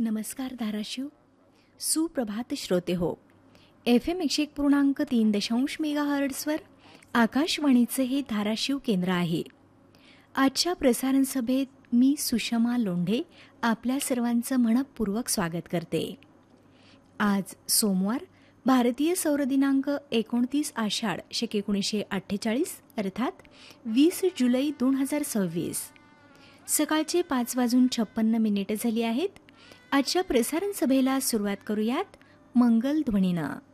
नमस्कार धाराशिव. सुप्रभात श्रोते हो. FM 101.3 मेगाहर्ट्झवर आकाशवाणीचे हे धाराशिव केंद्र आहे. आजच्या प्रसारण सभेत मी सुषमा लोंढे आपल्या सर्वांचं मनपूर्वक स्वागत करते. आज सोमवार, भारतीय सौर दिनांक 29 आषाढ 1948 अर्थात 20 जुलै 2026. सकाळचे 5:56 झाली आहेत. आजच्या प्रसारण सभेला सुरुवात करूयात मंगल ध्वनीनं.